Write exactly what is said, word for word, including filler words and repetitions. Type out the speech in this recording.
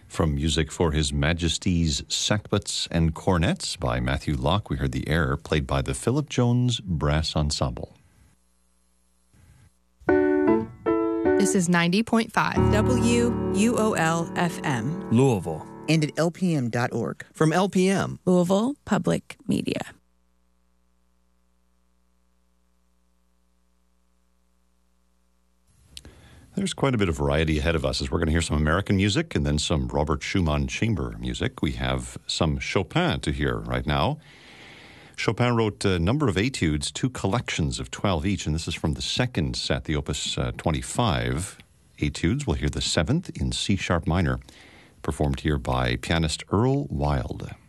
From Music for His Majesty's Sackbuts and Cornets by Matthew Locke, we heard The Air, played by the Philip Jones Brass Ensemble. This is ninety point five W U O L F M. Louisville. And at L P M dot org. From L P M. Louisville Public Media. There's quite a bit of variety ahead of us as we're going to hear some American music and then some Robert Schumann chamber music. We have some Chopin to hear right now. Chopin wrote a number of etudes, two collections of twelve each, and this is from the second set, the Opus uh, twenty-five etudes. We'll hear the seventh in C-sharp minor, performed here by pianist Earl Wild.